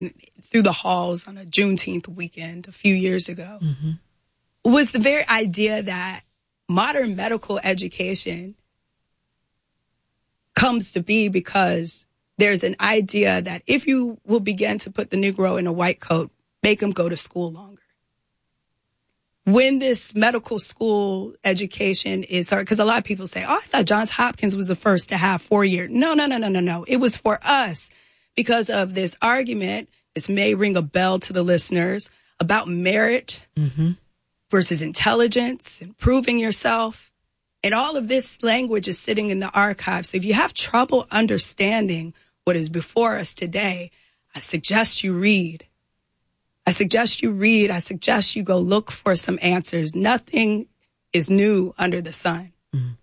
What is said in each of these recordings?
through the halls on a Juneteenth weekend a few years ago was the very idea that modern medical education comes to be because there's an idea that if you will begin to put the Negro in a white coat, make him go to school longer. When this medical school education is hard, because a lot of people say, oh, I thought Johns Hopkins was the first to have 4 years. No. It was for us because of this argument. This may ring a bell to the listeners about merit versus intelligence and proving yourself. And all of this language is sitting in the archive. So if you have trouble understanding what is before us today, I suggest you read. I suggest you go look for some answers. Nothing is new under the sun.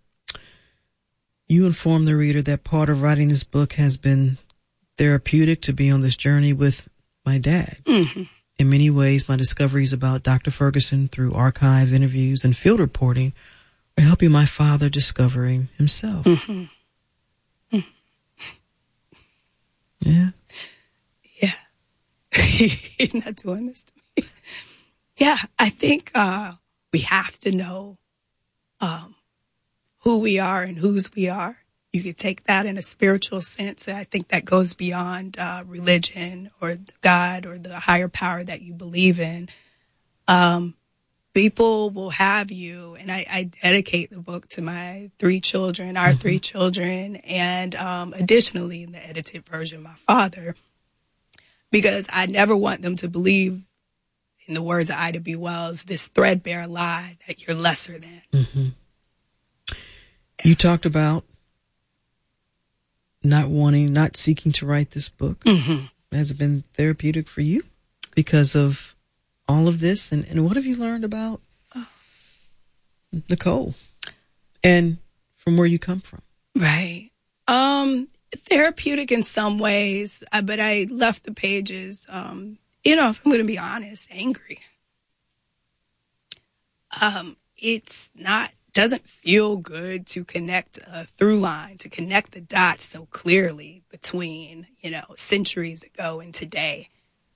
You inform the reader that part of writing this book has been therapeutic to be on this journey with my dad. In many ways, my discoveries about Dr. Ferguson through archives, interviews, and field reporting are helping my father discovering himself. Yeah. He's not doing this to me. Yeah, I think we have to know who we are and whose we are. You could take that in a spiritual sense. I think that goes beyond religion or God or the higher power that you believe in. People will have you, and I dedicate the book to my 3 children, our 3 children, and additionally, in the edited version, my father, because I never want them to believe, in the words of Ida B. Wells, this threadbare lie that you're lesser than. You talked about not seeking to write this book. Has it been therapeutic for you because of all of this? And what have you learned about Nicole and from where you come from? Right. Therapeutic in some ways, but I left the pages, if I'm going to be honest, angry. Doesn't feel good to connect a through line, to connect the dots so clearly between, centuries ago and today.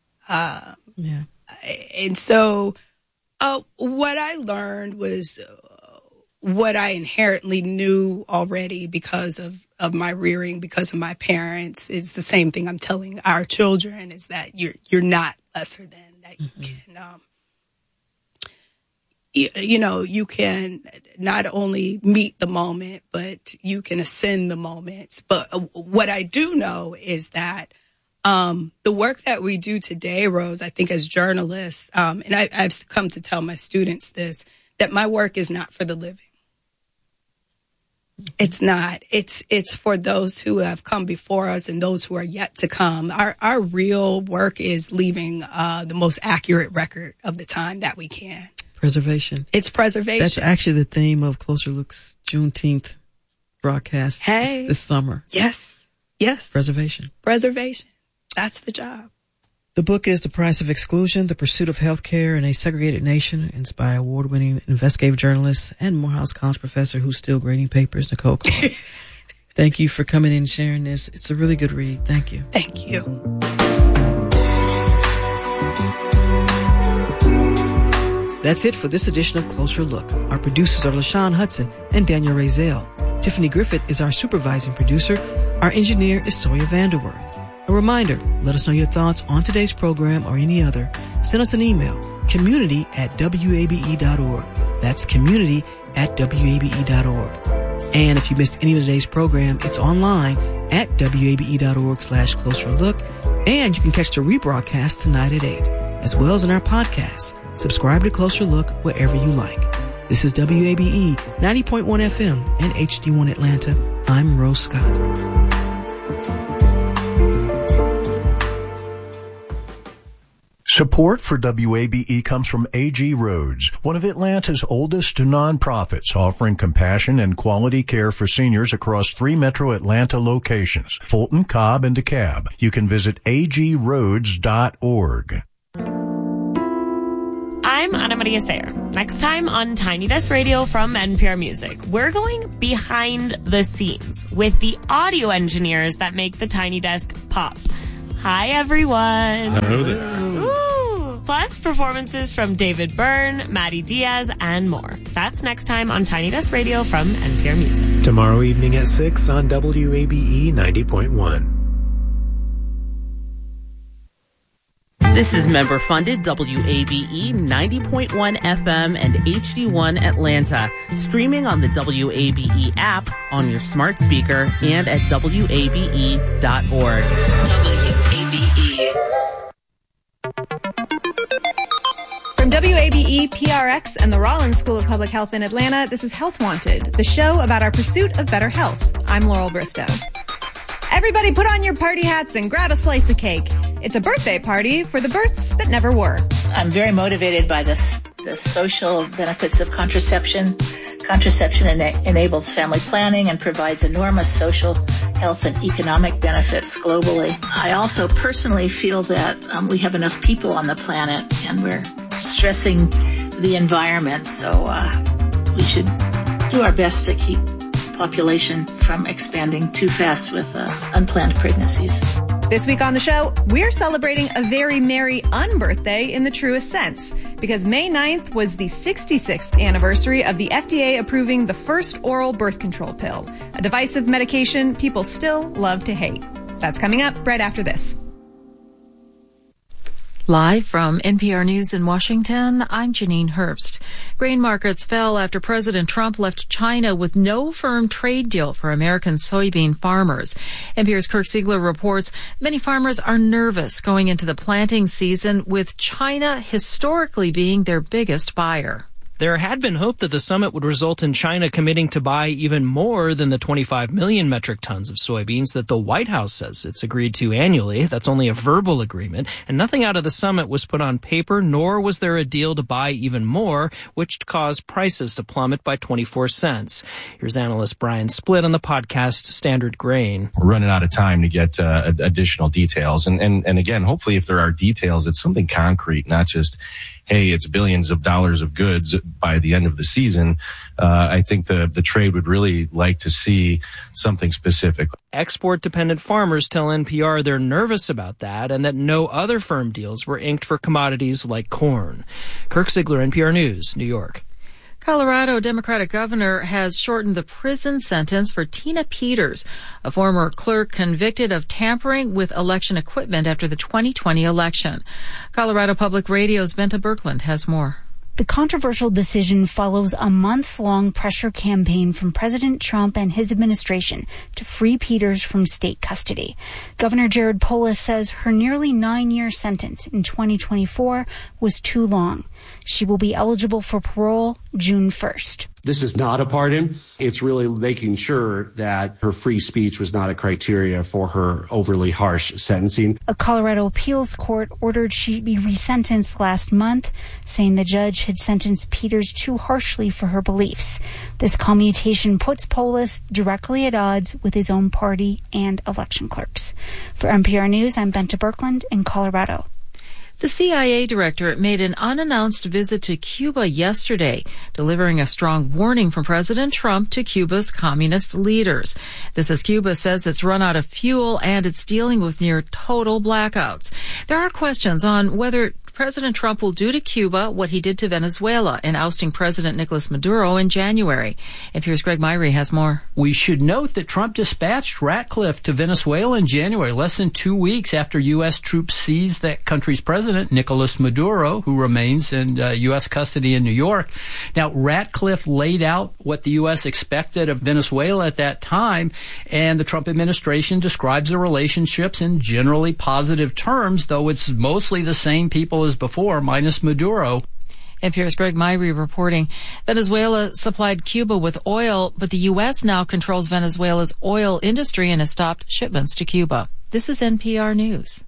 And so what I learned was what I inherently knew already because of my rearing, because of my parents, is the same thing I'm telling our children, is that you're not lesser than, that you can, you can not only meet the moment, but you can ascend the moments. But what I do know is that the work that we do today, Rose, I think as journalists, and I've come to tell my students this, that my work is not for the living. It's not. It's for those who have come before us and those who are yet to come. Our real work is leaving the most accurate record of the time that we can. Preservation. It's preservation. That's actually the theme of Closer Look's Juneteenth broadcast this summer. Yes. Preservation. That's the job. The book is The Price of Exclusion, The Pursuit of Healthcare in a Segregated Nation. It's by award-winning investigative journalist and Morehouse College professor who's still grading papers, Nicole Clark. Thank you for coming in and sharing this. It's a really good read. Thank you. Thank you. That's it for this edition of Closer Look. Our producers are LaShawn Hudson and Daniel Razel. Tiffany Griffith is our supervising producer. Our engineer is Sawyer Vanderworth. A reminder, let us know your thoughts on today's program or any other. Send us an email, community@wabe.org. That's community@wabe.org. And if you missed any of today's program, it's online at wabe.org/closerlook. And you can catch the rebroadcast tonight at 8, as well as in our podcast. Subscribe to Closer Look wherever you like. This is WABE 90.1 FM and HD1 Atlanta. I'm Rose Scott. Support for WABE comes from AG Roads, one of Atlanta's oldest nonprofits offering compassion and quality care for seniors across 3 metro Atlanta locations, Fulton, Cobb, and DeKalb. You can visit agroads.org. I'm Ana Maria Sayer. Next time on Tiny Desk Radio from NPR Music, we're going behind the scenes with the audio engineers that make the Tiny Desk pop. Hi, everyone. Hello there. Woo! Plus, performances from David Byrne, Maddie Diaz, and more. That's next time on Tiny Desk Radio from NPR Music. Tomorrow evening at 6 on WABE 90.1. This is member-funded WABE 90.1 FM and HD1 Atlanta, streaming on the WABE app, on your smart speaker, and at WABE.org. WABE. From WABE, PRX, and the Rollins School of Public Health in Atlanta, this is Health Wanted, the show about our pursuit of better health. I'm Laurel Bristow. Everybody put on your party hats and grab a slice of cake. It's a birthday party for the births that never were. I'm very motivated by the social benefits of contraception. Contraception enables family planning and provides enormous social, health, and economic benefits globally. I also personally feel that we have enough people on the planet and we're stressing the environment, so we should do our best to keep population from expanding too fast with unplanned pregnancies. This week on the show, we're celebrating a very merry unbirthday in the truest sense, because May 9th was the 66th anniversary of the FDA approving the first oral birth control pill, a divisive medication people still love to hate. That's coming up right after this. Live from NPR News in Washington, I'm Janine Herbst. Grain markets fell after President Trump left China with no firm trade deal for American soybean farmers. NPR's Kirk Siegler reports many farmers are nervous going into the planting season, with China historically being their biggest buyer. There had been hope that the summit would result in China committing to buy even more than the 25 million metric tons of soybeans that the White House says it's agreed to annually. That's only a verbal agreement, and nothing out of the summit was put on paper, nor was there a deal to buy even more, which caused prices to plummet by 24 cents. Here's analyst Brian Splitt on the podcast Standard Grain. We're running out of time to get additional details. And again, hopefully if there are details, it's something concrete, not just, hey, it's billions of dollars of goods by the end of the season. I think the trade would really like to see something specific. Export-dependent farmers tell NPR they're nervous about that and that no other firm deals were inked for commodities like corn. Kirk Siegler, NPR News, New York. Colorado Democratic governor has shortened the prison sentence for Tina Peters, a former clerk convicted of tampering with election equipment after the 2020 election. Colorado Public Radio's Benta Birkeland has more. The controversial decision follows a months-long pressure campaign from President Trump and his administration to free Peters from state custody. Governor Jared Polis says her nearly 9-year sentence in 2024 was too long. She will be eligible for parole June 1st. This is not a pardon. It's really making sure that her free speech was not a criteria for her overly harsh sentencing. A Colorado appeals court ordered she be resentenced last month, saying the judge had sentenced Peters too harshly for her beliefs. This commutation puts Polis directly at odds with his own party and election clerks. For NPR News, I'm Benta Birkeland in Colorado. The CIA director made an unannounced visit to Cuba yesterday, delivering a strong warning from President Trump to Cuba's communist leaders. This as Cuba says it's run out of fuel and it's dealing with near total blackouts. There are questions on whether President Trump will do to Cuba what he did to Venezuela in ousting President Nicolas Maduro in January. NPR's Greg Myrie has more. We should note that Trump dispatched Ratcliffe to Venezuela in January, less than 2 weeks after U.S. troops seized that country's president, Nicolas Maduro, who remains in U.S. custody in New York. Now, Ratcliffe laid out what the U.S. expected of Venezuela at that time, and the Trump administration describes the relationships in generally positive terms, though it's mostly the same people as before, minus Maduro. NPR's Greg Myrie reporting Venezuela supplied Cuba with oil, but the U.S. now controls Venezuela's oil industry and has stopped shipments to Cuba. This is NPR News.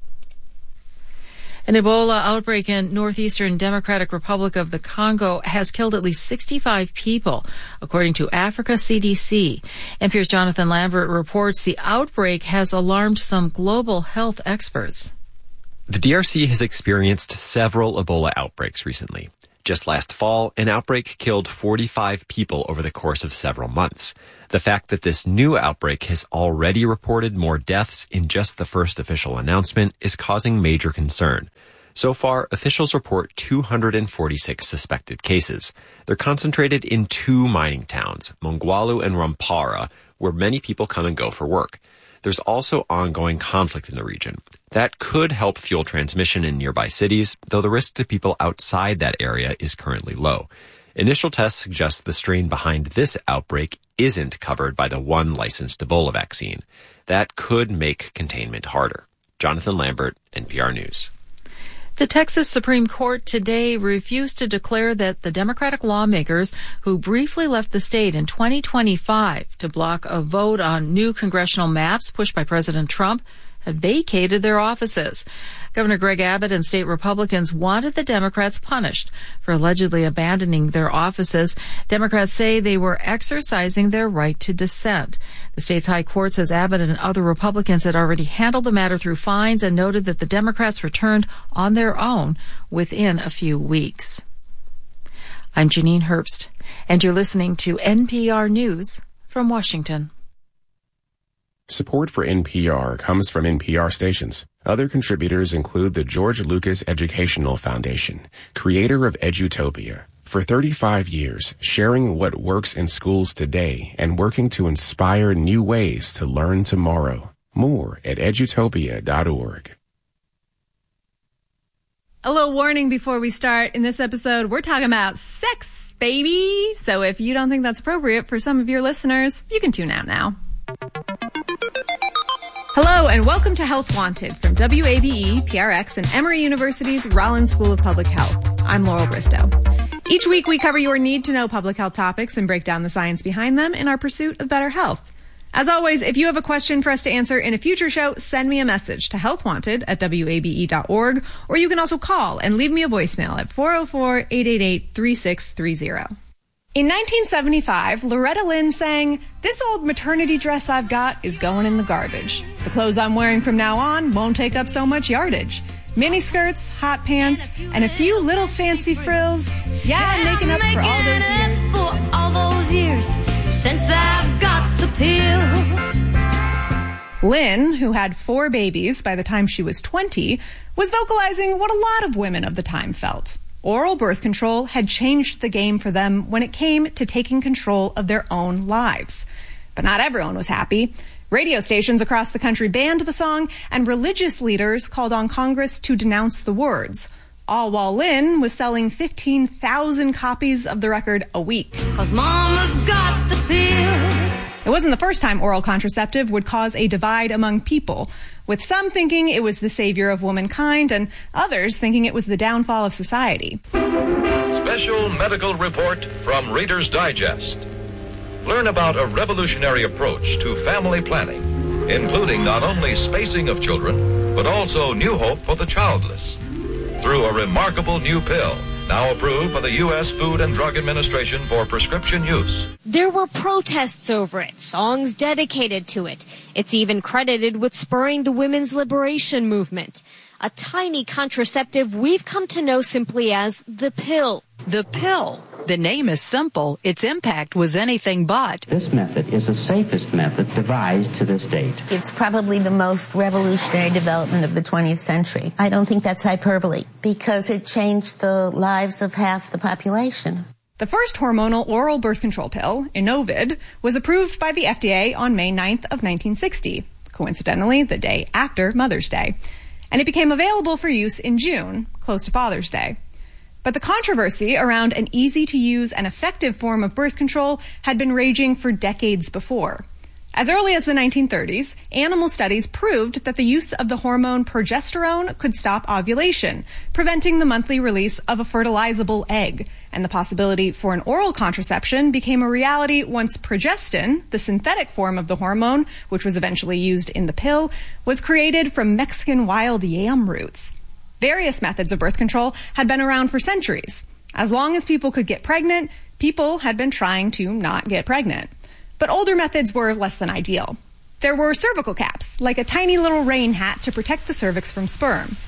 An Ebola outbreak in northeastern Democratic Republic of the Congo has killed at least 65 people, according to Africa CDC. NPR's Jonathan Lambert reports the outbreak has alarmed some global health experts. The DRC has experienced several Ebola outbreaks recently. Just last fall, an outbreak killed 45 people over the course of several months. The fact that this new outbreak has already reported more deaths in just the first official announcement is causing major concern. So far, officials report 246 suspected cases. They're concentrated in 2 mining towns, Mongwalu and Rampara, where many people come and go for work. There's also ongoing conflict in the region. That could help fuel transmission in nearby cities, though the risk to people outside that area is currently low. Initial tests suggest the strain behind this outbreak isn't covered by the one licensed Ebola vaccine. That could make containment harder. Jonathan Lambert, NPR News. The Texas Supreme Court today refused to declare that the Democratic lawmakers who briefly left the state in 2025 to block a vote on new congressional maps pushed by President Trump had vacated their offices. Governor Greg Abbott and state Republicans wanted the Democrats punished for allegedly abandoning their offices. Democrats say they were exercising their right to dissent. The state's high court says Abbott and other Republicans had already handled the matter through fines and noted that the Democrats returned on their own within a few weeks. I'm Janine Herbst, and you're listening to NPR News from Washington. Support for NPR comes from NPR stations. Other contributors include the George Lucas Educational Foundation, creator of Edutopia. For 35 years, sharing what works in schools today and working to inspire new ways to learn tomorrow. More at edutopia.org. A little warning before we start. In this episode, we're talking about sex, baby. So if you don't think that's appropriate for some of your listeners, you can tune out now. Hello and welcome to Health Wanted from WABE, PRX, and Emory University's Rollins School of Public Health. I'm Laurel Bristow. Each week we cover your need-to-know public health topics and break down the science behind them in our pursuit of better health. As always, if you have a question for us to answer in a future show, send me a message to healthwanted@wabe.org, or you can also call and leave me a voicemail at 404-888-3630. In 1975, Loretta Lynn sang, "This old maternity dress I've got is going in the garbage. The clothes I'm wearing from now on won't take up so much yardage. Mini skirts, hot pants, and a few little fancy frills. Yeah, I'm making up for all those years. For all those years since I've got the pill." Lynn, who had 4 babies by the time she was 20, was vocalizing what a lot of women of the time felt. Oral birth control had changed the game for them when it came to taking control of their own lives. But not everyone was happy. Radio stations across the country banned the song, and religious leaders called on Congress to denounce the words, all while Lynn was selling 15,000 copies of the record a week. 'Cause Mama's got the pill. It wasn't the first time oral contraceptive would cause a divide among people, with some thinking it was the savior of womankind and others thinking it was the downfall of society. Special medical report from Reader's Digest. Learn about a revolutionary approach to family planning, including not only spacing of children, but also new hope for the childless, through a remarkable new pill, now approved by the U.S. Food and Drug Administration for prescription use. There were protests over it, songs dedicated to it. It's even credited with spurring the women's liberation movement. A tiny contraceptive we've come to know simply as the pill. The pill. The name is simple. Its impact was anything but. This method is the safest method devised to this date. It's probably the most revolutionary development of the 20th century. I don't think that's hyperbole, because it changed the lives of half the population. The first hormonal oral birth control pill, Inovid, was approved by the FDA on May 9th of 1960, coincidentally the day after Mother's Day. And it became available for use in June, close to Father's Day. But the controversy around an easy-to-use and effective form of birth control had been raging for decades before. As early as the 1930s, animal studies proved that the use of the hormone progesterone could stop ovulation, preventing the monthly release of a fertilizable egg, and the possibility for an oral contraception became a reality once progestin, the synthetic form of the hormone, which was eventually used in the pill, was created from Mexican wild yam roots. Various methods of birth control had been around for centuries. As long as people could get pregnant, people had been trying to not get pregnant. But older methods were less than ideal. There were cervical caps, like a tiny little rain hat to protect the cervix from sperm.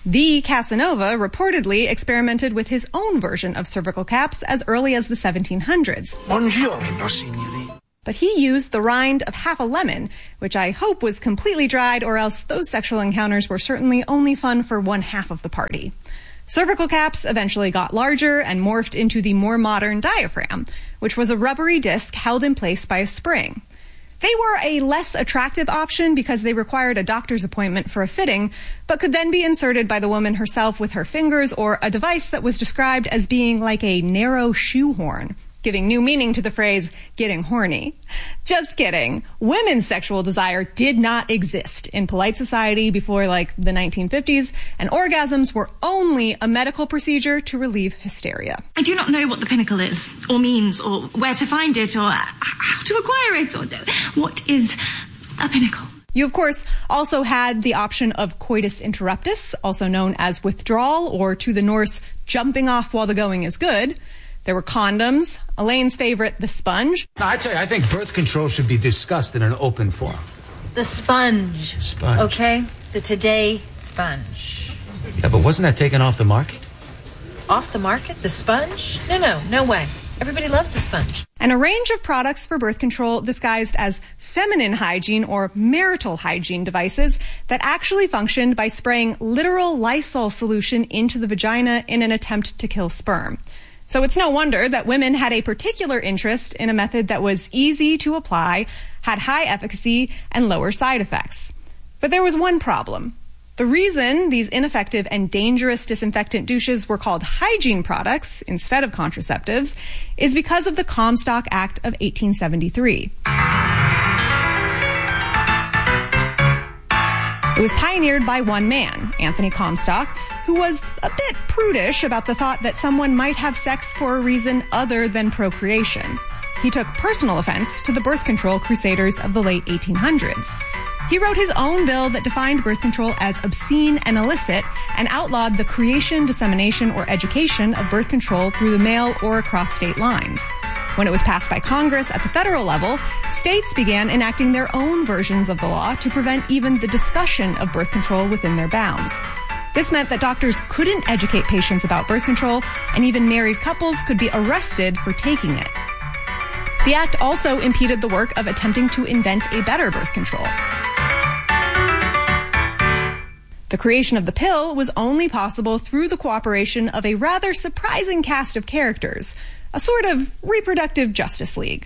The Casanova reportedly experimented with his own version of cervical caps as early as the 1700s. Buongiorno, signorina. But he used the rind of half a lemon, which I hope was completely dried, or else those sexual encounters were certainly only fun for one half of the party. Cervical caps eventually got larger and morphed into the more modern diaphragm, which was a rubbery disc held in place by a spring. They were a less attractive option because they required a doctor's appointment for a fitting, but could then be inserted by the woman herself with her fingers or a device that was described as being like a narrow shoehorn, giving new meaning to the phrase, getting horny. Just kidding. Women's sexual desire did not exist in polite society before the 1950s, and orgasms were only a medical procedure to relieve hysteria. I do not know what the pinnacle is, or means, or where to find it, or how to acquire it, or what is a pinnacle. You, of course, also had the option of coitus interruptus, also known as withdrawal, or to the Norse, jumping off while the going is good. There were condoms, Elaine's favorite, the sponge. No, I tell you, I think birth control should be discussed in an open forum. The sponge. Sponge. Okay? The Today sponge. Yeah, but wasn't that taken off the market? Off the market? The sponge? No way. Everybody loves the sponge. And a range of products for birth control disguised as feminine hygiene or marital hygiene devices that actually functioned by spraying literal Lysol solution into the vagina in an attempt to kill sperm. So it's no wonder that women had a particular interest in a method that was easy to apply, had high efficacy, and lower side effects. But there was one problem. The reason these ineffective and dangerous disinfectant douches were called hygiene products instead of contraceptives is because of the Comstock Act of 1873. It was pioneered by one man, Anthony Comstock, who was a bit prudish about the thought that someone might have sex for a reason other than procreation. He took personal offense to the birth control crusaders of the late 1800s. He wrote his own bill that defined birth control as obscene and illicit and outlawed the creation, dissemination, or education of birth control through the mail or across state lines. When it was passed by Congress at the federal level, states began enacting their own versions of the law to prevent even the discussion of birth control within their bounds. This meant that doctors couldn't educate patients about birth control, and even married couples could be arrested for taking it. The act also impeded the work of attempting to invent a better birth control. The creation of the pill was only possible through the cooperation of a rather surprising cast of characters, a sort of reproductive Justice League.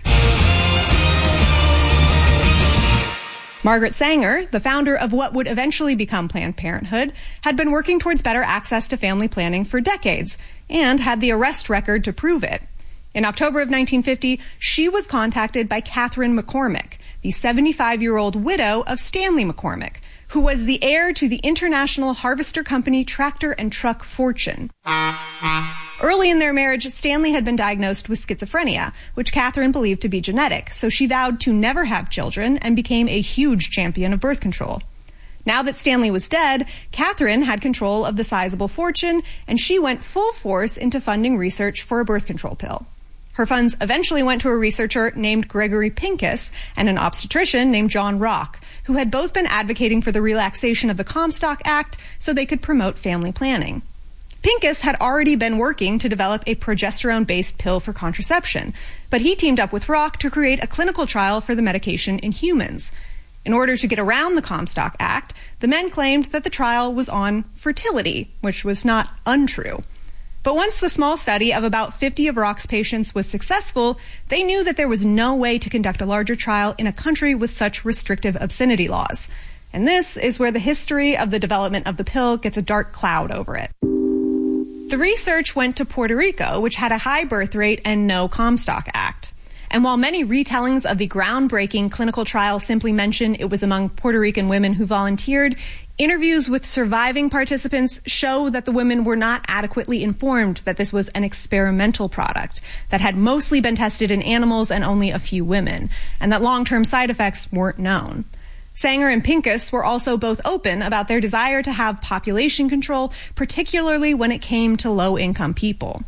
Margaret Sanger, the founder of what would eventually become Planned Parenthood, had been working towards better access to family planning for decades and had the arrest record to prove it. In October of 1950, she was contacted by Catherine McCormick, the 75-year-old widow of Stanley McCormick, who was the heir to the International Harvester Company tractor and truck fortune. Early in their marriage, Stanley had been diagnosed with schizophrenia, which Catherine believed to be genetic, so she vowed to never have children and became a huge champion of birth control. Now that Stanley was dead, Catherine had control of the sizable fortune, and she went full force into funding research for a birth control pill. Her funds eventually went to a researcher named Gregory Pincus and an obstetrician named John Rock, who had both been advocating for the relaxation of the Comstock Act so they could promote family planning. Pincus had already been working to develop a progesterone-based pill for contraception, but he teamed up with Rock to create a clinical trial for the medication in humans. In order to get around the Comstock Act, the men claimed that the trial was on fertility, which was not untrue. But once the small study of about 50 of Rock's patients was successful, they knew that there was no way to conduct a larger trial in a country with such restrictive obscenity laws. And this is where the history of the development of the pill gets a dark cloud over it. The research went to Puerto Rico, which had a high birth rate and no Comstock Act. And while many retellings of the groundbreaking clinical trial simply mention it was among Puerto Rican women who volunteered, interviews with surviving participants show that the women were not adequately informed that this was an experimental product that had mostly been tested in animals and only a few women, and that long-term side effects weren't known. Sanger and Pincus were also both open about their desire to have population control, particularly when it came to low-income people.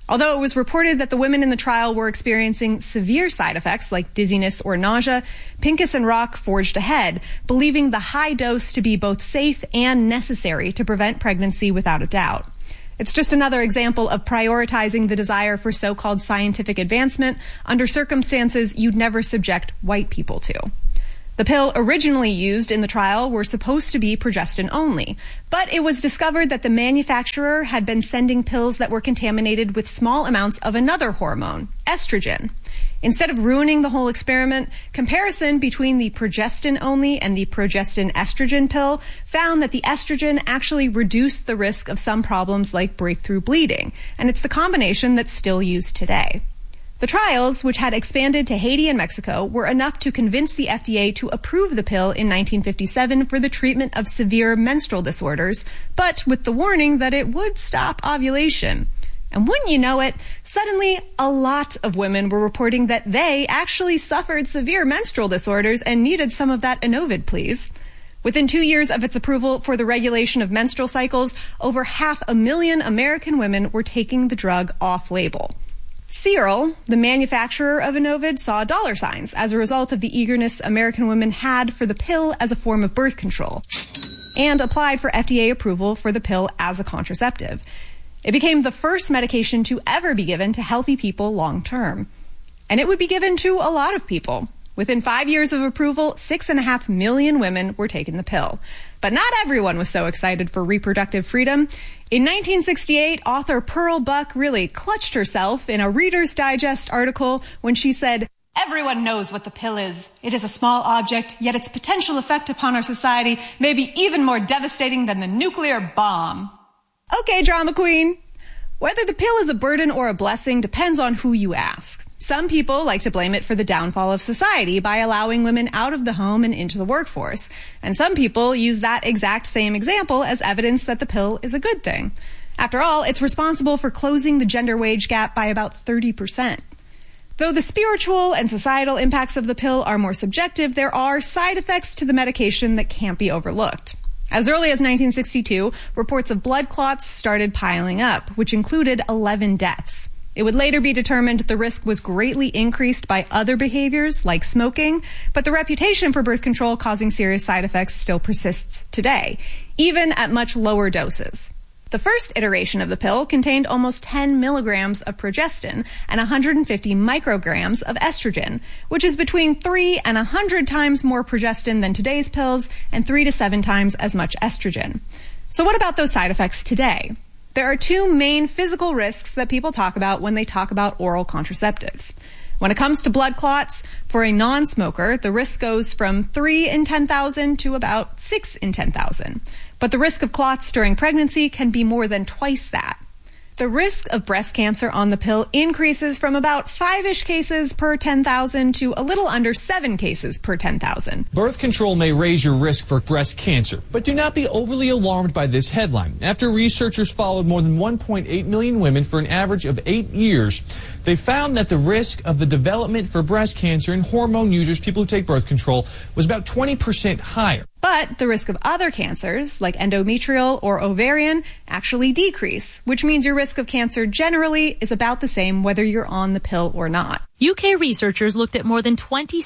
Although it was reported that the women in the trial were experiencing severe side effects like dizziness or nausea, Pincus and Rock forged ahead, believing the high dose to be both safe and necessary to prevent pregnancy without a doubt. It's just another example of prioritizing the desire for so-called scientific advancement under circumstances you'd never subject white people to. The pill originally used in the trial were supposed to be progestin only, but it was discovered that the manufacturer had been sending pills that were contaminated with small amounts of another hormone, estrogen. Instead of ruining the whole experiment, comparison between the progestin only and the progestin estrogen pill found that the estrogen actually reduced the risk of some problems like breakthrough bleeding, and it's the combination that's still used today. The trials, which had expanded to Haiti and Mexico, were enough to convince the FDA to approve the pill in 1957 for the treatment of severe menstrual disorders, but with the warning that it would stop ovulation. And wouldn't you know it, suddenly a lot of women were reporting that they actually suffered severe menstrual disorders and needed some of that Enovid, please. Within 2 years of its approval for the regulation of menstrual cycles, over 500,000 American women were taking the drug off-label. Cyril, the manufacturer of Enovid, saw dollar signs as a result of the eagerness American women had for the pill as a form of birth control, and applied for FDA approval for the pill as a contraceptive. It became the first medication to ever be given to healthy people long term. And it would be given to a lot of people. Within 5 years of approval, 6.5 million women were taking the pill. But not everyone was so excited for reproductive freedom. In 1968, author Pearl Buck really clutched herself in a Reader's Digest article when she said, "Everyone knows what the pill is. It is a small object, yet its potential effect upon our society may be even more devastating than the nuclear bomb." Okay, drama queen. Whether the pill is a burden or a blessing depends on who you ask. Some people like to blame it for the downfall of society by allowing women out of the home and into the workforce. And some people use that exact same example as evidence that the pill is a good thing. After all, it's responsible for closing the gender wage gap by about 30%. Though the spiritual and societal impacts of the pill are more subjective, there are side effects to the medication that can't be overlooked. As early as 1962, reports of blood clots started piling up, which included 11 deaths. It would later be determined the risk was greatly increased by other behaviors, like smoking, but the reputation for birth control causing serious side effects still persists today, even at much lower doses. The first iteration of the pill contained almost 10 milligrams of progestin and 150 micrograms of estrogen, which is between 3 and 100 times more progestin than today's pills and 3 to 7 times as much estrogen. So what about those side effects today? There are two main physical risks that people talk about when they talk about oral contraceptives. When it comes to blood clots, for a non-smoker, the risk goes from 3 in 10,000 to about 6 in 10,000. But the risk of clots during pregnancy can be more than twice that. The risk of breast cancer on the pill increases from about 5-ish cases per 10,000 to a little under 7 cases per 10,000. Birth control may raise your risk for breast cancer, but do not be overly alarmed by this headline. After researchers followed more than 1.8 million women for an average of 8 years, they found that the risk of the development for breast cancer in hormone users, people who take birth control, was about 20% higher. But the risk of other cancers, like endometrial or ovarian, actually decrease, which means your risk of cancer generally is about the same whether you're on the pill or not. UK researchers looked at more than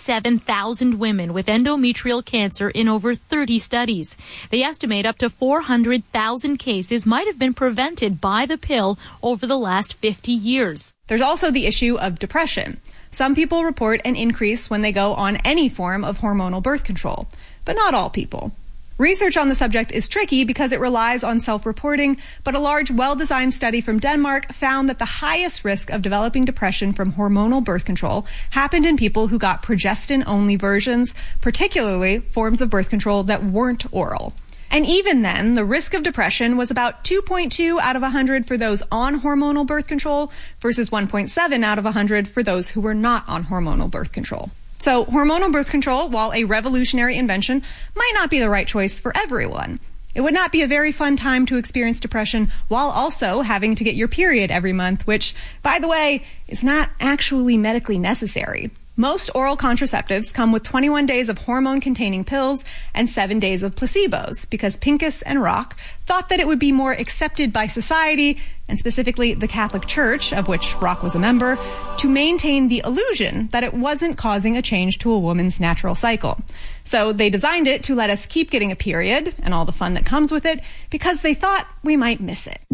27,000 women with endometrial cancer in over 30 studies. They estimate up to 400,000 cases might have been prevented by the pill over the last 50 years. There's also the issue of depression. Some people report an increase when they go on any form of hormonal birth control, but not all people. Research on the subject is tricky because it relies on self-reporting, but a large, well-designed study from Denmark found that the highest risk of developing depression from hormonal birth control happened in people who got progestin-only versions, particularly forms of birth control that weren't oral. And even then, the risk of depression was about 2.2 out of 100 for those on hormonal birth control versus 1.7 out of 100 for those who were not on hormonal birth control. So hormonal birth control, while a revolutionary invention, might not be the right choice for everyone. It would not be a very fun time to experience depression while also having to get your period every month, which, by the way, is not actually medically necessary. Most oral contraceptives come with 21 days of hormone-containing pills and 7 days of placebos because Pincus and Rock thought that it would be more accepted by society, and specifically the Catholic Church, of which Rock was a member, to maintain the illusion that it wasn't causing a change to a woman's natural cycle. So they designed it to let us keep getting a period and all the fun that comes with it because they thought we might miss it.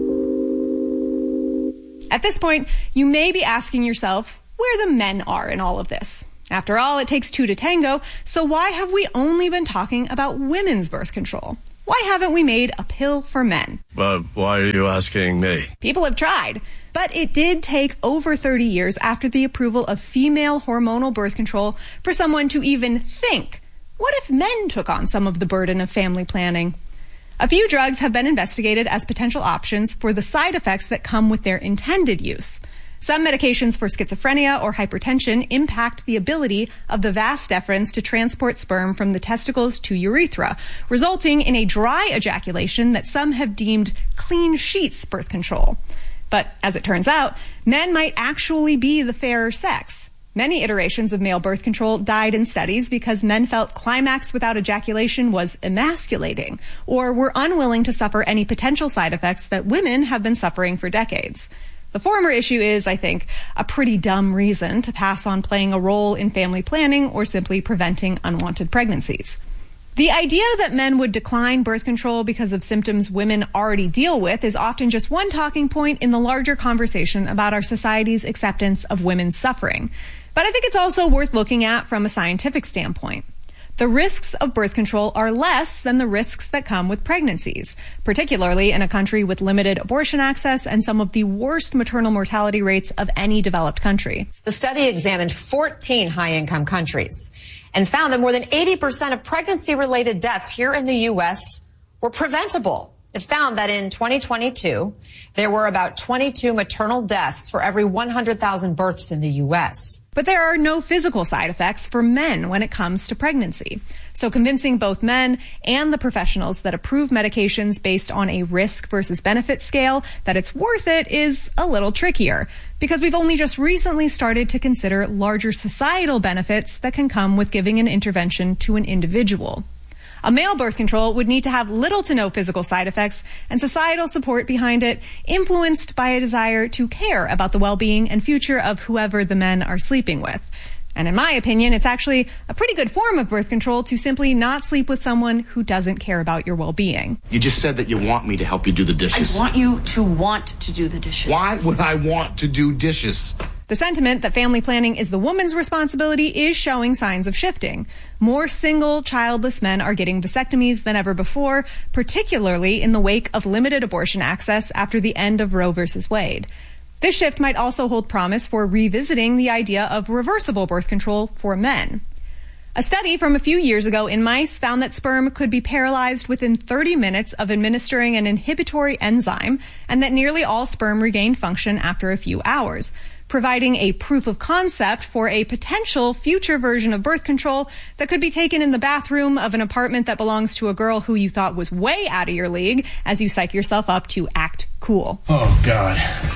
At this point, you may be asking yourself where the men are in all of this. After all, it takes two to tango, so why have we only been talking about women's birth control? Why haven't we made a pill for men? But why are you asking me? People have tried, but it did take over 30 years after the approval of female hormonal birth control for someone to even think, what if men took on some of the burden of family planning? A few drugs have been investigated as potential options for the side effects that come with their intended use. Some medications for schizophrenia or hypertension impact the ability of the vas deferens to transport sperm from the testicles to urethra, resulting in a dry ejaculation that some have deemed clean sheets birth control. But as it turns out, men might actually be the fairer sex. Many iterations of male birth control died in studies because men felt climax without ejaculation was emasculating, or were unwilling to suffer any potential side effects that women have been suffering for decades. The former issue is, I think, a pretty dumb reason to pass on playing a role in family planning or simply preventing unwanted pregnancies. The idea that men would decline birth control because of symptoms women already deal with is often just one talking point in the larger conversation about our society's acceptance of women's suffering. But I think it's also worth looking at from a scientific standpoint. The risks of birth control are less than the risks that come with pregnancies, particularly in a country with limited abortion access and some of the worst maternal mortality rates of any developed country. The study examined 14 high-income countries and found that more than 80% of pregnancy-related deaths here in the U.S. were preventable. It found that in 2022, there were about 22 maternal deaths for every 100,000 births in the U.S. But there are no physical side effects for men when it comes to pregnancy. So convincing both men and the professionals that approve medications based on a risk versus benefit scale that it's worth it is a little trickier, because we've only just recently started to consider larger societal benefits that can come with giving an intervention to an individual. A male birth control would need to have little to no physical side effects and societal support behind it, influenced by a desire to care about the well-being and future of whoever the men are sleeping with. And in my opinion, it's actually a pretty good form of birth control to simply not sleep with someone who doesn't care about your well-being. You just said that you want me to help you do the dishes. I want you to want to do the dishes. Why would I want to do dishes? The sentiment that family planning is the woman's responsibility is showing signs of shifting. More single, childless men are getting vasectomies than ever before, particularly in the wake of limited abortion access after the end of Roe v. Wade. This shift might also hold promise for revisiting the idea of reversible birth control for men. A study from a few years ago in mice found that sperm could be paralyzed within 30 minutes of administering an inhibitory enzyme, and that nearly all sperm regained function after a few hours, providing a proof of concept for a potential future version of birth control that could be taken in the bathroom of an apartment that belongs to a girl who you thought was way out of your league as you psych yourself up to act cool. Oh, God.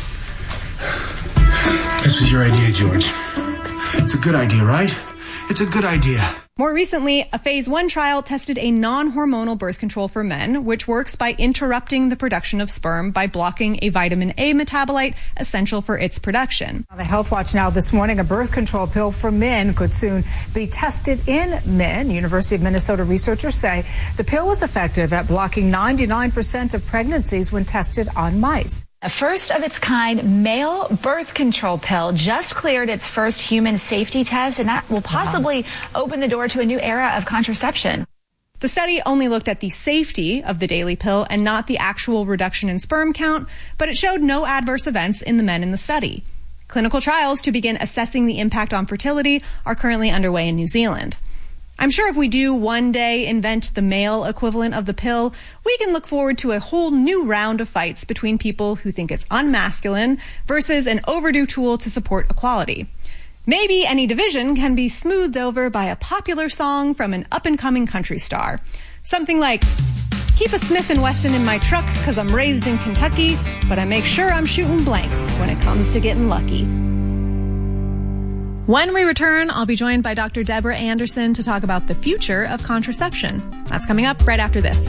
This was your idea, George. It's a good idea, right? It's a good idea. More recently, a phase 1 trial tested a non-hormonal birth control for men, which works by interrupting the production of sperm by blocking a vitamin A metabolite essential for its production. The Health Watch now this morning, a birth control pill for men could soon be tested in men. University of Minnesota researchers say the pill was effective at blocking 99% of pregnancies when tested on mice. A first-of-its-kind male birth control pill just cleared its first human safety test, and that will possibly open the door to a new era of contraception. The study only looked at the safety of the daily pill and not the actual reduction in sperm count, but it showed no adverse events in the men in the study. Clinical trials to begin assessing the impact on fertility are currently underway in New Zealand. I'm sure if we do one day invent the male equivalent of the pill, we can look forward to a whole new round of fights between people who think it's unmasculine versus an overdue tool to support equality. Maybe any division can be smoothed over by a popular song from an up-and-coming country star. Something like, keep a Smith & Wesson in my truck 'cause I'm raised in Kentucky, but I make sure I'm shooting blanks when it comes to getting lucky. When we return, I'll be joined by Dr. Deborah Anderson to talk about the future of contraception. That's coming up right after this.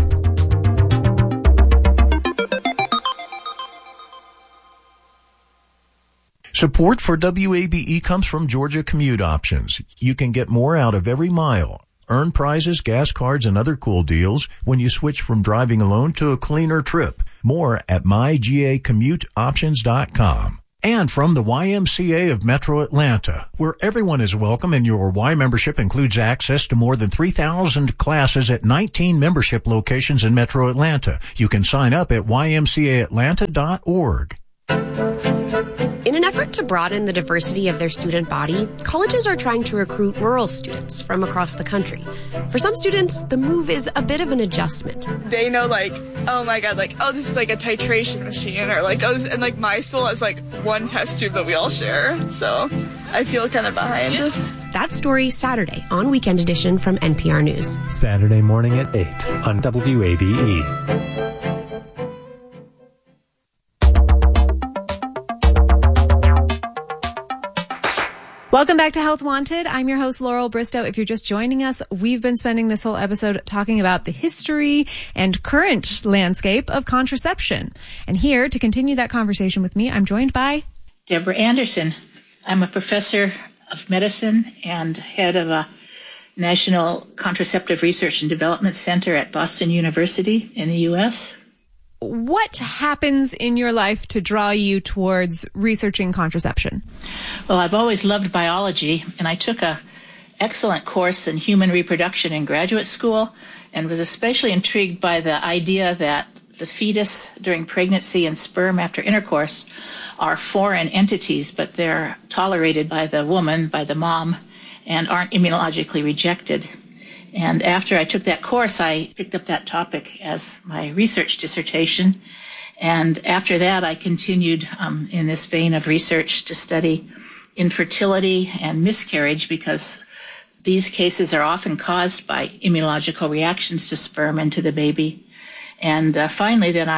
Support for WABE comes from Georgia Commute Options. You can get more out of every mile. Earn prizes, gas cards, and other cool deals when you switch from driving alone to a cleaner trip. More at mygacommuteoptions.com. And from the YMCA of Metro Atlanta, where everyone is welcome and your Y membership includes access to more than 3,000 classes at 19 membership locations in Metro Atlanta. You can sign up at ymcaatlanta.org. In an effort to broaden the diversity of their student body, colleges are trying to recruit rural students from across the country. For some students, the move is a bit of an adjustment. They know, oh my god, this is a titration machine, or and my school has one test tube that we all share, so I feel kind of behind. That story Saturday on Weekend Edition from NPR News. Saturday morning at 8 on WABE. Welcome back to Health Wanted. I'm your host, Laurel Bristow. If you're just joining us, we've been spending this whole episode talking about the history and current landscape of contraception. And here to continue that conversation with me, I'm joined by Deborah Anderson. I'm a professor of medicine and head of a National Contraceptive Research and Development Center at Boston University in the U.S. What happens in your life to draw you towards researching contraception? Well, I've always loved biology, and I took an excellent course in human reproduction in graduate school and was especially intrigued by the idea that the fetus during pregnancy and sperm after intercourse are foreign entities, but they're tolerated by the woman, by the mom, and aren't immunologically rejected. And after I took that course, I picked up that topic as my research dissertation. And after that, I continued in this vein of research to study infertility and miscarriage, because these cases are often caused by immunological reactions to sperm and to the baby. And finally, then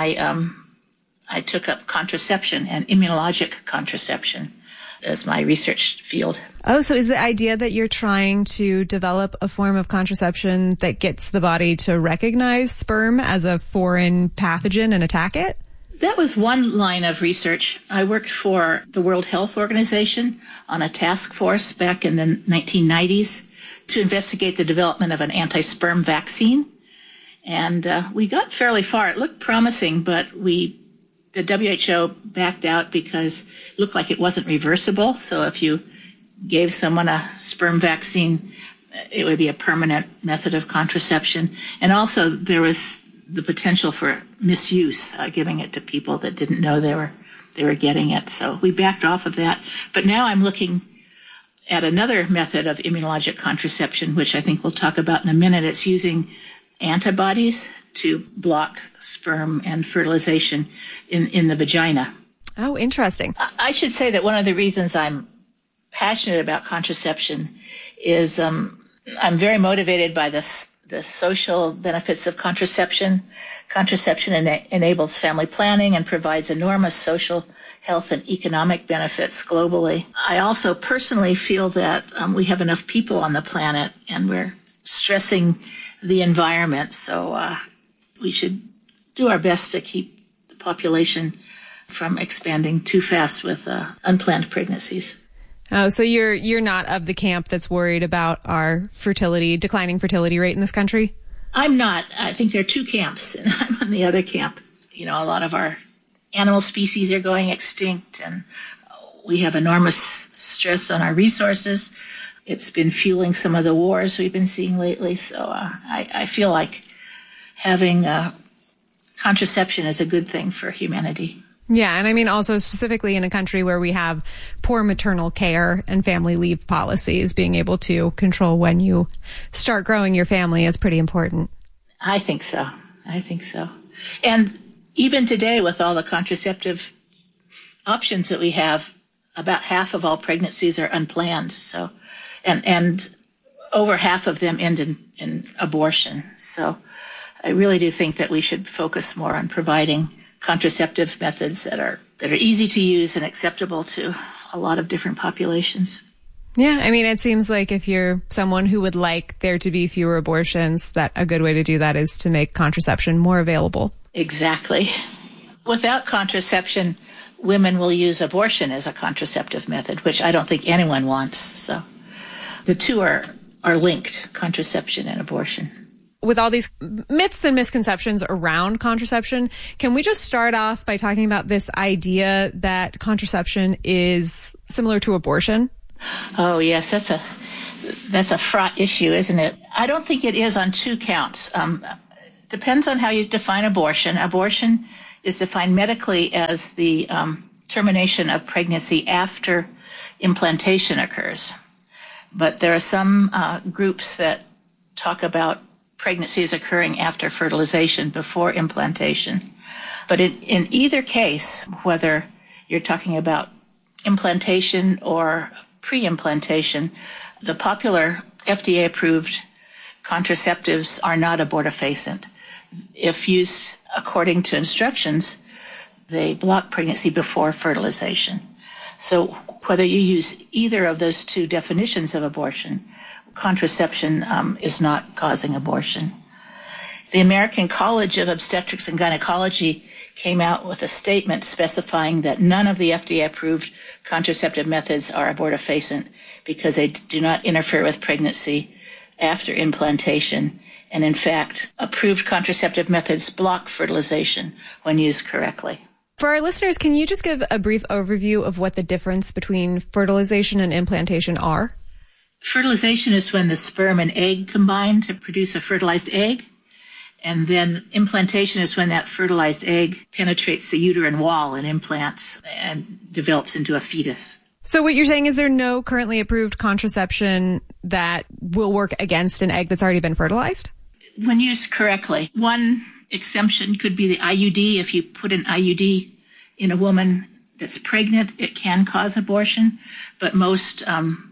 I took up contraception and immunologic contraception as my research field. Oh, so is the idea that you're trying to develop a form of contraception that gets the body to recognize sperm as a foreign pathogen and attack it? That was one line of research. I worked for the World Health Organization on a task force back in the 1990s to investigate the development of an anti-sperm vaccine. And we got fairly far. It looked promising, but the WHO backed out because it looked like it wasn't reversible. So if you gave someone a sperm vaccine, it would be a permanent method of contraception. And also there was the potential for misuse, giving it to people that didn't know they were getting it. So we backed off of that. But now I'm looking at another method of immunologic contraception, which I think we'll talk about in a minute. It's using antibodies to block sperm and fertilization in the vagina. Oh, interesting. I should say that one of the reasons I'm passionate about contraception is I'm very motivated by the social benefits of contraception. Contraception enables family planning and provides enormous social, health, and economic benefits globally. I also personally feel that we have enough people on the planet and we're stressing the environment, so we should do our best to keep the population from expanding too fast with unplanned pregnancies. Oh, so you're not of the camp that's worried about our declining fertility rate in this country? I'm not. I think there are two camps, and I'm on the other camp. You know, a lot of our animal species are going extinct, and we have enormous stress on our resources. It's been fueling some of the wars we've been seeing lately, so I feel like having contraception is a good thing for humanity. Yeah, and I mean also specifically in a country where we have poor maternal care and family leave policies, being able to control when you start growing your family is pretty important. I think so. And even today, with all the contraceptive options that we have, about half of all pregnancies are unplanned. So, and over half of them end in abortion. So I really do think that we should focus more on providing contraceptive methods that are easy to use and acceptable to a lot of different populations. Yeah, I mean, it seems like if you're someone who would like there to be fewer abortions, that a good way to do that is to make contraception more available. Exactly. Without contraception, women will use abortion as a contraceptive method, which I don't think anyone wants. So the two are linked, contraception and abortion. With all these myths and misconceptions around contraception, can we just start off by talking about this idea that contraception is similar to abortion? Oh, yes, that's a fraught issue, isn't it? I don't think it is on two counts. Depends on how you define abortion. Abortion is defined medically as the termination of pregnancy after implantation occurs. But there are some groups that talk about pregnancies occurring after fertilization, before implantation. But in either case, whether you're talking about implantation or pre-implantation, the popular FDA-approved contraceptives are not abortifacient. If used according to instructions, they block pregnancy before fertilization. So whether you use either of those two definitions of abortion, contraception is not causing abortion. The American College of Obstetrics and Gynecology came out with a statement specifying that none of the FDA-approved contraceptive methods are abortifacient because they do not interfere with pregnancy after implantation. And in fact, approved contraceptive methods block fertilization when used correctly. For our listeners, can you just give a brief overview of what the difference between fertilization and implantation are? Fertilization is when the sperm and egg combine to produce a fertilized egg. And then implantation is when that fertilized egg penetrates the uterine wall and implants and develops into a fetus. So what you're saying is there no currently approved contraception that will work against an egg that's already been fertilized? When used correctly. One exemption could be the IUD. If you put an IUD in a woman that's pregnant, it can cause abortion. But most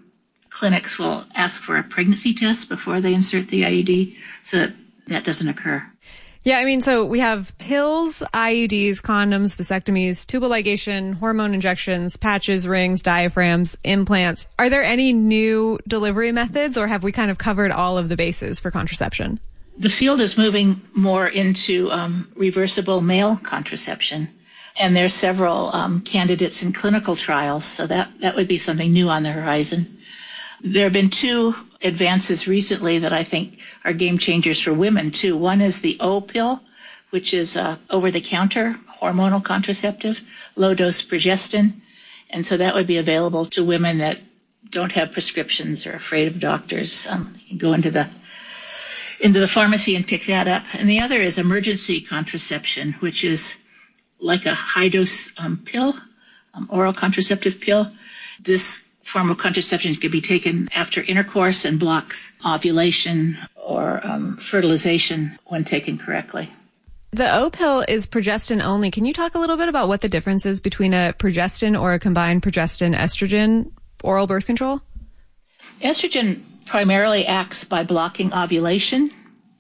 clinics will ask for a pregnancy test before they insert the IUD, so that doesn't occur. Yeah, I mean, so we have pills, IUDs, condoms, vasectomies, tubal ligation, hormone injections, patches, rings, diaphragms, implants. Are there any new delivery methods, or have we kind of covered all of the bases for contraception? The field is moving more into reversible male contraception, and there's several candidates in clinical trials, so that would be something new on the horizon. There have been two advances recently that I think are game changers for women too. One is the O pill, which is over-the-counter hormonal contraceptive, low-dose progestin, and so that would be available to women that don't have prescriptions or afraid of doctors. You can go into the pharmacy and pick that up. And the other is emergency contraception, which is like a high-dose pill, oral contraceptive pill. This form of contraception can be taken after intercourse and blocks ovulation or fertilization when taken correctly. The O pill is progestin only. Can you talk a little bit about what the difference is between a progestin or a combined progestin-estrogen oral birth control? Estrogen primarily acts by blocking ovulation,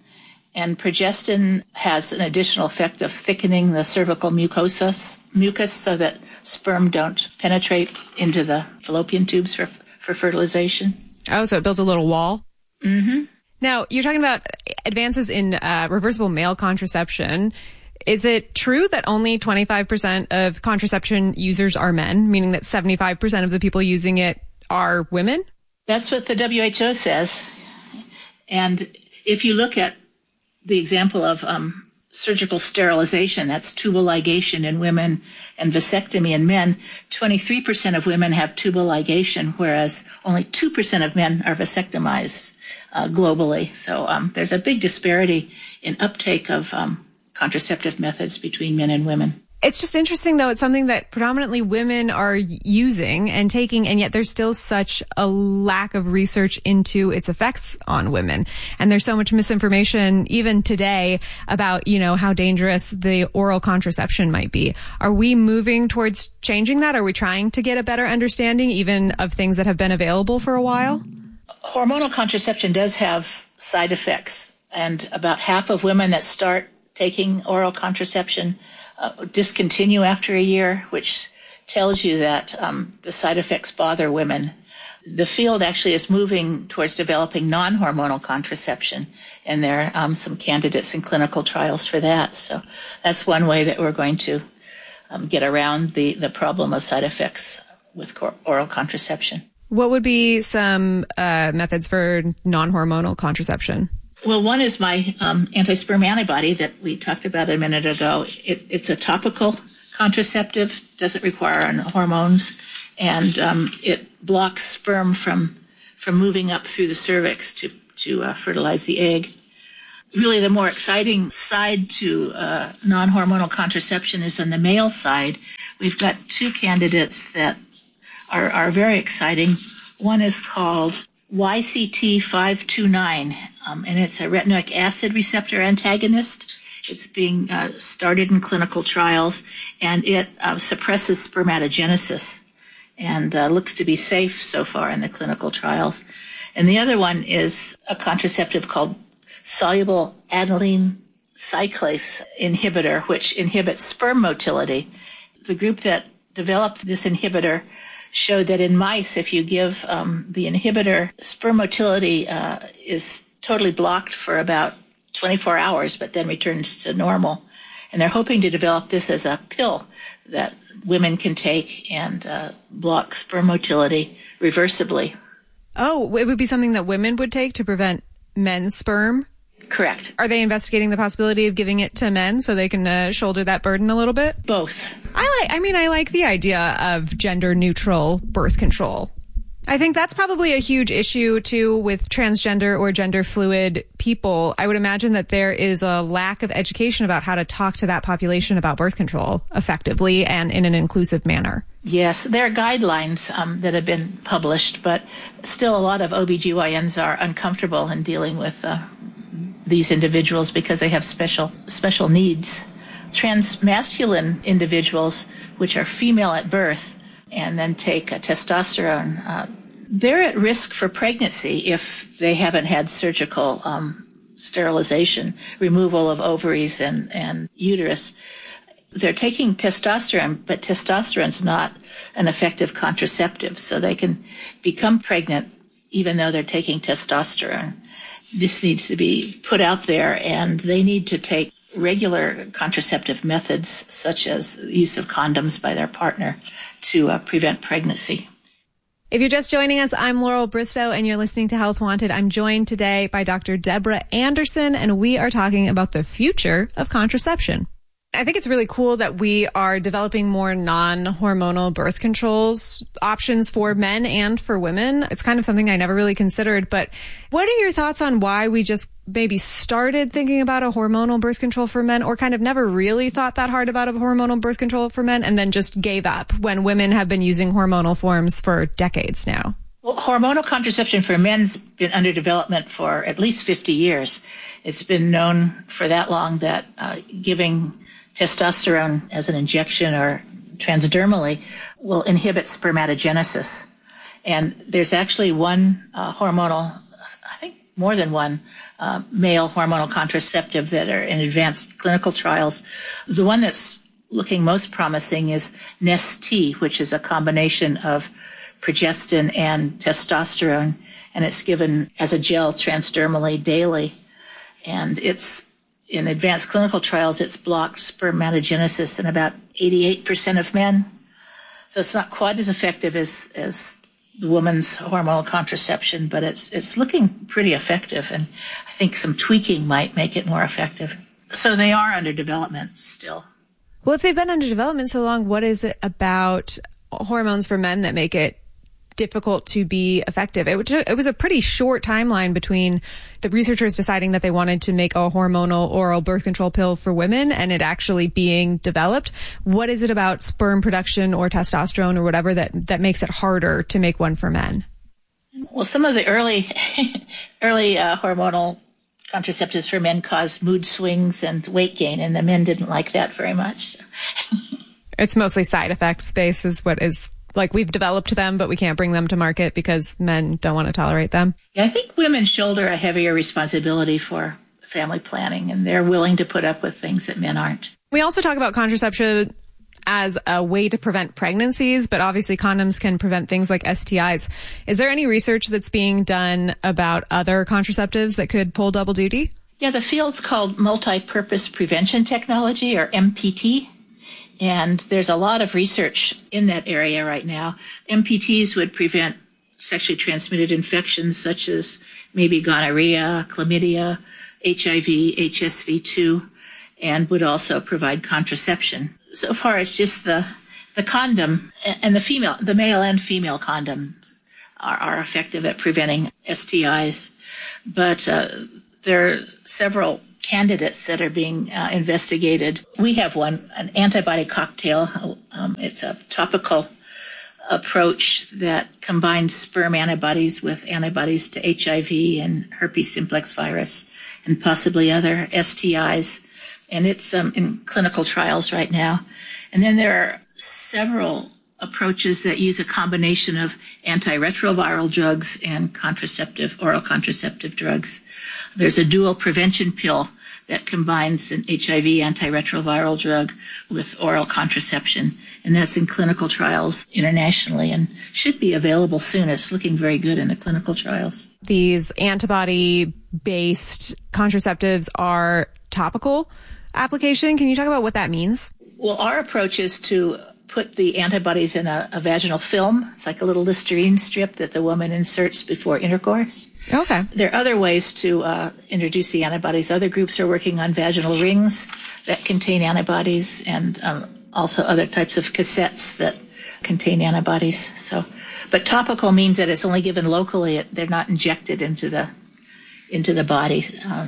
and progestin has an additional effect of thickening the cervical mucus so that sperm don't penetrate into the fallopian tubes for fertilization. Oh, so it builds a little wall? Mm-hmm. Now, you're talking about advances in reversible male contraception. Is it true that only 25% of contraception users are men, meaning that 75% of the people using it are women? That's what the WHO says. And if you look at the example of surgical sterilization, that's tubal ligation in women and vasectomy in men, 23% of women have tubal ligation, whereas only 2% of men are vasectomized globally. So there's a big disparity in uptake of contraceptive methods between men and women. It's just interesting, though. It's something that predominantly women are using and taking, and yet there's still such a lack of research into its effects on women. And there's so much misinformation even today about, how dangerous the oral contraception might be. Are we moving towards changing that? Are we trying to get a better understanding even of things that have been available for a while? Hormonal contraception does have side effects, and about half of women that start taking oral contraception discontinue after a year, which tells you that the side effects bother women. the field actually is moving towards developing non-hormonal contraception, and there are some candidates in clinical trials for that. So that's one way that we're going to get around the problem of side effects with oral contraception. What would be some methods for non-hormonal contraception? Well, one is my anti-sperm antibody that we talked about a minute ago. It's a topical contraceptive, doesn't require hormones, and it blocks sperm from moving up through the cervix to fertilize the egg. Really, the more exciting side to non-hormonal contraception is on the male side. We've got two candidates that are very exciting. One is called YCT529, and it's a retinoic acid receptor antagonist. It's being started in clinical trials, and it suppresses spermatogenesis and looks to be safe so far in the clinical trials. And the other one is a contraceptive called soluble adenylene cyclase inhibitor, which inhibits sperm motility. The group that developed this inhibitor showed that in mice, if you give the inhibitor, sperm motility is totally blocked for about 24 hours, but then returns to normal. And they're hoping to develop this as a pill that women can take and block sperm motility reversibly. Oh, it would be something that women would take to prevent men's sperm? Correct. Are they investigating the possibility of giving it to men so they can shoulder that burden a little bit? Both. I like the idea of gender-neutral birth control. I think that's probably a huge issue, too, with transgender or gender-fluid people. I would imagine that there is a lack of education about how to talk to that population about birth control effectively and in an inclusive manner. Yes, there are guidelines that have been published, but still a lot of OBGYNs are uncomfortable in dealing with these individuals because they have special needs. Transmasculine individuals, which are female at birth and then take testosterone, they're at risk for pregnancy if they haven't had surgical sterilization, removal of ovaries and uterus. They're taking testosterone, but testosterone's not an effective contraceptive, so they can become pregnant even though they're taking testosterone. This needs to be put out there, and they need to take regular contraceptive methods, such as the use of condoms by their partner, to prevent pregnancy. If you're just joining us, I'm Laurel Bristow, and you're listening to Health Wanted. I'm joined today by Dr. Deborah Anderson, and we are talking about the future of contraception. I think it's really cool that we are developing more non-hormonal birth controls options for men and for women. It's kind of something I never really considered, but what are your thoughts on why we just maybe started thinking about a hormonal birth control for men, or kind of never really thought that hard about a hormonal birth control for men and then just gave up when women have been using hormonal forms for decades now? Well, hormonal contraception for men's been under development for at least 50 years. It's been known for that long that giving testosterone as an injection or transdermally will inhibit spermatogenesis. And there's actually one hormonal, I think more than one male hormonal contraceptive that are in advanced clinical trials. The one that's looking most promising is Nest-T, which is a combination of progestin and testosterone, and it's given as a gel transdermally daily. And it's in advanced clinical trials, it's blocked spermatogenesis in about 88% of men. So it's not quite as effective as the woman's hormonal contraception, but it's looking pretty effective, and I think some tweaking might make it more effective. So they are under development still. Well, if they've been under development so long, what is it about hormones for men that make it difficult to be effective? It was a pretty short timeline between the researchers deciding that they wanted to make a hormonal oral birth control pill for women and it actually being developed. What is it about sperm production or testosterone or whatever that makes it harder to make one for men? Well, some of the early hormonal contraceptives for men caused mood swings and weight gain, and the men didn't like that very much. So. It's mostly side effect space is what is. Like, we've developed them, but we can't bring them to market because men don't want to tolerate them. Yeah, I think women shoulder a heavier responsibility for family planning, and they're willing to put up with things that men aren't. We also talk about contraception as a way to prevent pregnancies, but obviously condoms can prevent things like STIs. Is there any research that's being done about other contraceptives that could pull double duty? Yeah, the field's called multi-purpose prevention technology, or MPT. And there's a lot of research in that area right now. MPTs would prevent sexually transmitted infections such as maybe gonorrhea, chlamydia, HIV, HSV2, and would also provide contraception. So far, it's just the condom and the male and female condoms are effective at preventing STIs. But there are several candidates that are being investigated. We have one, an antibody cocktail. It's a topical approach that combines sperm antibodies with antibodies to HIV and herpes simplex virus and possibly other STIs. And it's in clinical trials right now. And then there are several approaches that use a combination of antiretroviral drugs and oral contraceptive drugs. There's a dual prevention pill that combines an HIV antiretroviral drug with oral contraception, and that's in clinical trials internationally and should be available soon. It's looking very good in the clinical trials. These antibody-based contraceptives are topical application. Can you talk about what that means? Well, our approach is to put the antibodies in a vaginal film. It's like a little Listerine strip that the woman inserts before intercourse. Okay. There are other ways to introduce the antibodies. Other groups are working on vaginal rings that contain antibodies, and also other types of cassettes that contain antibodies. But topical means that it's only given locally. They're not injected into the body.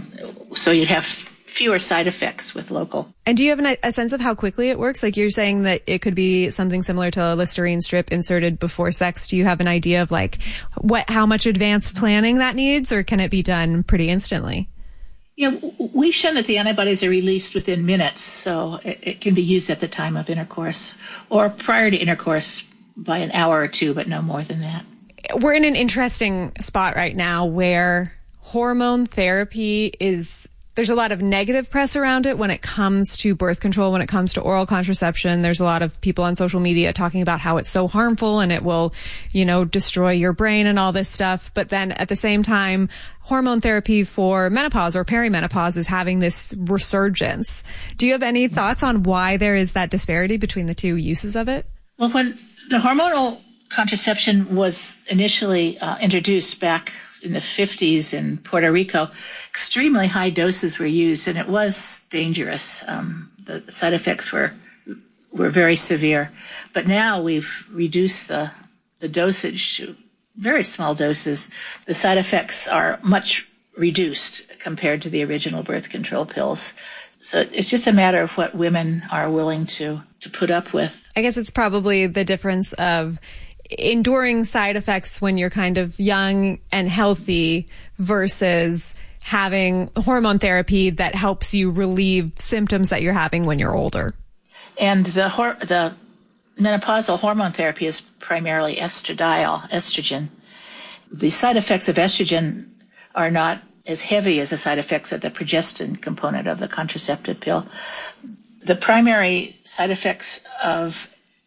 So you'd have fewer side effects with local. And do you have a sense of how quickly it works? Like you're saying that it could be something similar to a Listerine strip inserted before sex. Do you have an idea of how much advanced planning that needs, or can it be done pretty instantly? Yeah, we've shown that the antibodies are released within minutes, so it can be used at the time of intercourse or prior to intercourse by an hour or two, but no more than that. We're in an interesting spot right now where hormone therapy there's a lot of negative press around it when it comes to birth control, when it comes to oral contraception. There's a lot of people on social media talking about how it's so harmful and it will, destroy your brain and all this stuff. But then at the same time, hormone therapy for menopause or perimenopause is having this resurgence. Do you have any thoughts on why there is that disparity between the two uses of it? Well, when the hormonal contraception was initially introduced back in the 50s in Puerto Rico, extremely high doses were used, and it was dangerous. The side effects were very severe. But now we've reduced the dosage to very small doses. The side effects are much reduced compared to the original birth control pills. So it's just a matter of what women are willing to put up with. I guess it's probably the difference of enduring side effects when you're kind of young and healthy versus having hormone therapy that helps you relieve symptoms that you're having when you're older. And the menopausal hormone therapy is primarily estrogen. The side effects of estrogen are not as heavy as the side effects of the progestin component of the contraceptive pill. The primary side effects of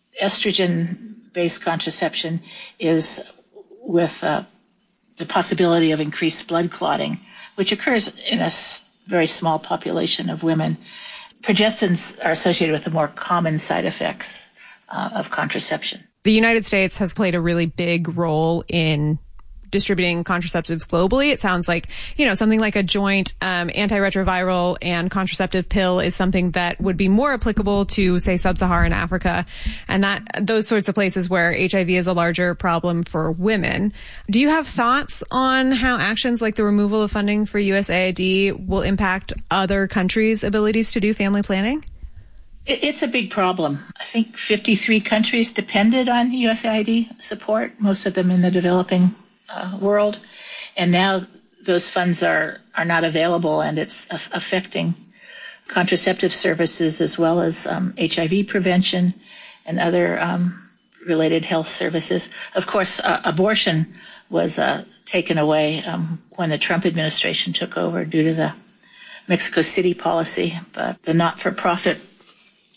estrogen-based contraception is with the possibility of increased blood clotting, which occurs in a very small population of women. Progestins are associated with the more common side effects of contraception. The United States has played a really big role in distributing contraceptives globally. It sounds like, something like a joint antiretroviral and contraceptive pill is something that would be more applicable to, say, sub-Saharan Africa and those sorts of places where HIV is a larger problem for women. Do you have thoughts on how actions like the removal of funding for USAID will impact other countries' abilities to do family planning? It's a big problem. I think 53 countries depended on USAID support, most of them in the developing world, and now those funds are not available, and it's affecting contraceptive services as well as HIV prevention and other related health services. Of course, abortion was taken away when the Trump administration took over due to the Mexico City policy, but the not-for-profit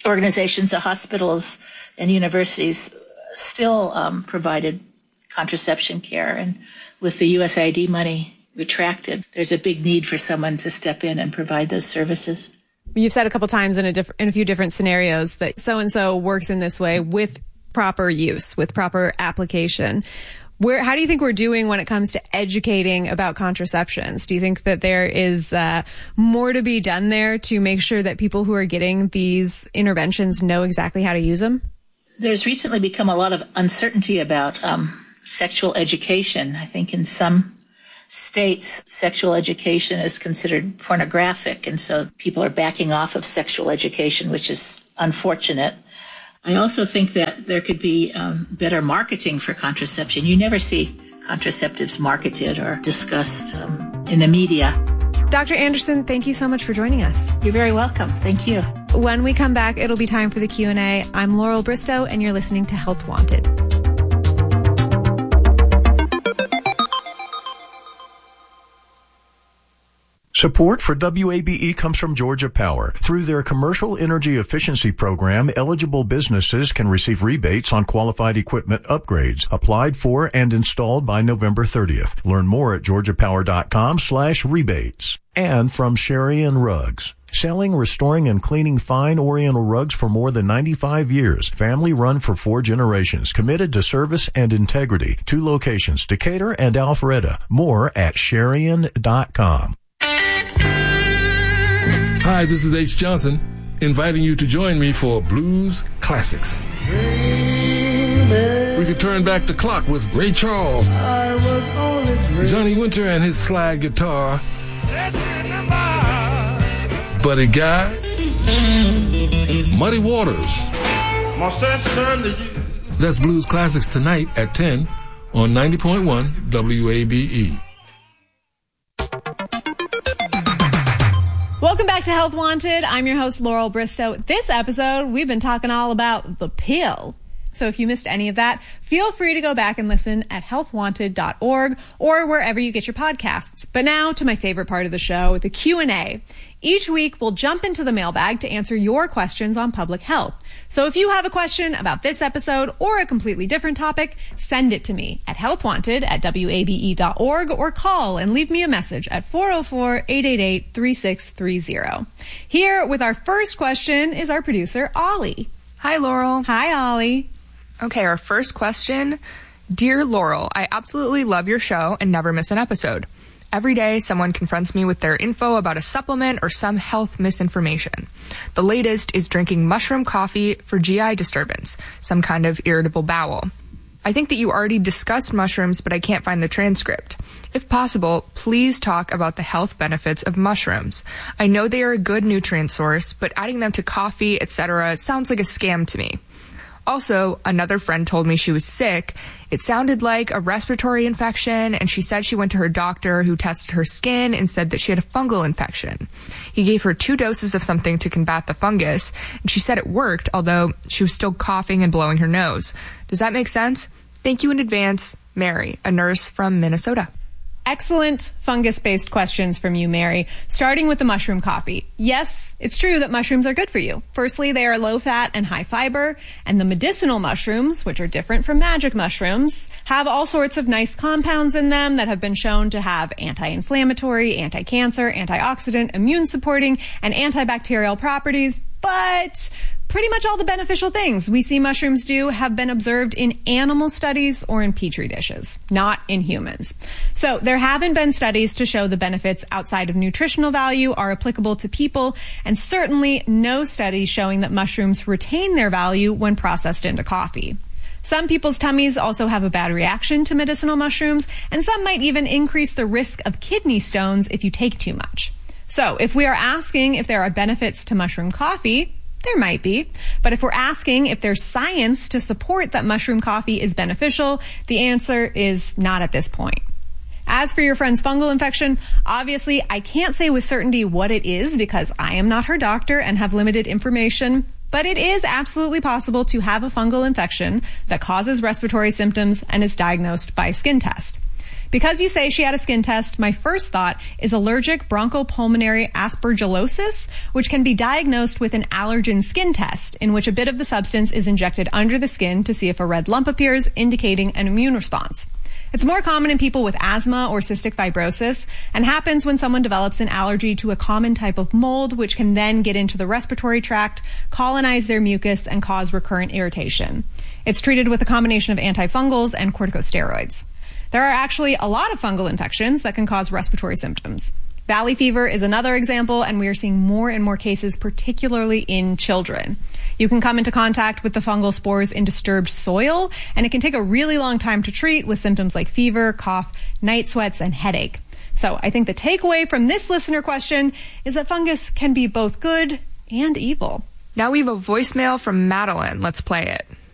organizations, the hospitals and universities still provided contraception care. And with the USAID money retracted, there's a big need for someone to step in and provide those services. You've said a couple times in a few different scenarios that so-and-so works in this way with proper use, with proper application. How do you think we're doing when it comes to educating about contraceptions? Do you think that there is more to be done there to make sure that people who are getting these interventions know exactly how to use them? There's recently become a lot of uncertainty about sexual education. I think in some states, sexual education is considered pornographic, and so people are backing off of sexual education, which is unfortunate. I also think that there could be better marketing for contraception. You never see contraceptives marketed or discussed in the media. Dr. Anderson, thank you so much for joining us. You're very welcome. Thank you. When we come back, it'll be time for the Q&A. I'm Laurel Bristow, and you're listening to Health Wanted. Support for WABE comes from Georgia Power. Through their commercial energy efficiency program, eligible businesses can receive rebates on qualified equipment upgrades, applied for and installed by November 30th. Learn more at georgiapower.com/rebates. And from Sherian Rugs. Selling, restoring, and cleaning fine Oriental rugs for more than 95 years. Family run for 4 generations. Committed to service and integrity. 2 locations, Decatur and Alpharetta. More at Sherian.com. Hi, this is H. Johnson, inviting you to join me for Blues Classics. We could turn back the clock with Ray Charles, Johnny Winter and his slide guitar, Buddy Guy, Muddy Waters. That's Blues Classics tonight at 10 on 90.1 WABE. Welcome back to Health Wanted. I'm your host, Laurel Bristow. This episode, we've been talking all about the pill. So if you missed any of that, feel free to go back and listen at healthwanted.org or wherever you get your podcasts. But now to my favorite part of the show, the Q&A. Each week, we'll jump into the mailbag to answer your questions on public health. So if you have a question about this episode or a completely different topic, send it to me at healthwanted@wabe.org or call and leave me a message at 404-888-3630. Here with our first question is our producer, Ollie. Hi, Laurel. Hi, Ollie. Okay, our first question. Dear Laurel, I absolutely love your show and never miss an episode. Every day, someone confronts me with their info about a supplement or some health misinformation. The latest is drinking mushroom coffee for GI disturbance, some kind of irritable bowel. I think that you already discussed mushrooms, but I can't find the transcript. If possible, please talk about the health benefits of mushrooms. I know they are a good nutrient source, but adding them to coffee, etc. sounds like a scam to me. Also, another friend told me she was sick. It sounded like a respiratory infection, and she said she went to her doctor who tested her skin and said that she had a fungal infection. He gave her 2 doses of something to combat the fungus, and she said it worked, although she was still coughing and blowing her nose. Does that make sense? Thank you in advance, Mary, a nurse from Minnesota. Excellent fungus-based questions from you, Mary. Starting with the mushroom coffee. Yes, it's true that mushrooms are good for you. Firstly, they are low-fat and high-fiber, and the medicinal mushrooms, which are different from magic mushrooms, have all sorts of nice compounds in them that have been shown to have anti-inflammatory, anti-cancer, antioxidant, immune-supporting, and antibacterial properties, but pretty much all the beneficial things we see mushrooms do have been observed in animal studies or in petri dishes, not in humans. So there haven't been studies to show the benefits outside of nutritional value are applicable to people, and certainly no studies showing that mushrooms retain their value when processed into coffee. Some people's tummies also have a bad reaction to medicinal mushrooms, and some might even increase the risk of kidney stones if you take too much. So if we are asking if there are benefits to mushroom coffee, there might be. But if we're asking if there's science to support that mushroom coffee is beneficial, the answer is not at this point. As for your friend's fungal infection, obviously I can't say with certainty what it is because I am not her doctor and have limited information, but it is absolutely possible to have a fungal infection that causes respiratory symptoms and is diagnosed by a skin test. Because you say she had a skin test, my first thought is allergic bronchopulmonary aspergillosis, which can be diagnosed with an allergen skin test, in which a bit of the substance is injected under the skin to see if a red lump appears, indicating an immune response. It's more common in people with asthma or cystic fibrosis and happens when someone develops an allergy to a common type of mold, which can then get into the respiratory tract, colonize their mucus, and cause recurrent irritation. It's treated with a combination of antifungals and corticosteroids. There are actually a lot of fungal infections that can cause respiratory symptoms. Valley fever is another example, and we are seeing more and more cases, particularly in children. You can come into contact with the fungal spores in disturbed soil, and it can take a really long time to treat with symptoms like fever, cough, night sweats, and headache. So I think the takeaway from this listener question is that fungus can be both good and evil. Now we have a voicemail from Madeline. Let's play it.